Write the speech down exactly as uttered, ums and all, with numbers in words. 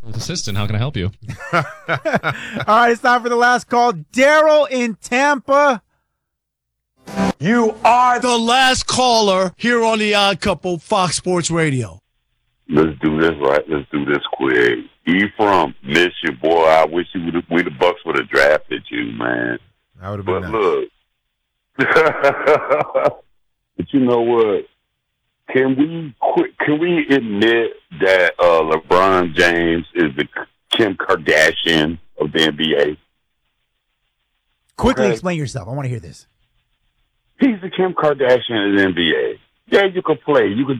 Assistant, how can I help you? All right, it's time for the last call. Daryl in Tampa. You are the last caller here on the Odd Couple, Fox Sports Radio. Let's do this right. Let's do this quick. Ephraim, miss you, boy. I wish you would. We the Bucks would have drafted you, man. That would have been But nice. look, but you know what? Can we quit? Can we admit that uh, LeBron James is the Kim Kardashian of the N B A? Quickly Okay. explain yourself. I want to hear this. He's the Kim Kardashian of the N B A. Yeah, you can play. You can